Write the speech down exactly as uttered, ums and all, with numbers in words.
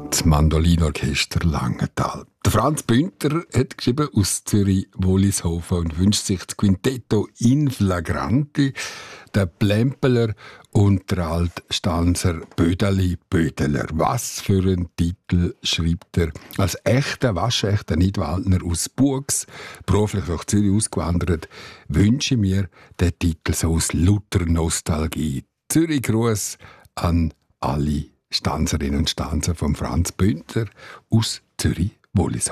Das Mandolinorchester Langenthal. Der Franz Bündner hat geschrieben aus Zürich-Wollishofen und wünscht sich das Quintetto in Flagranti, der Plempeler und der Altstanzer Bödeli Bödeler. Was für einen Titel schreibt er? Als echter, waschechter Nidwaldner aus Buchs, beruflich nach Zürich ausgewandert, wünsche ich mir den Titel so aus lauter Nostalgie. Zürich-Gruß an alle Stanzerinnen und Stanzer von Franz Bündner aus Zürich-Wollishofen.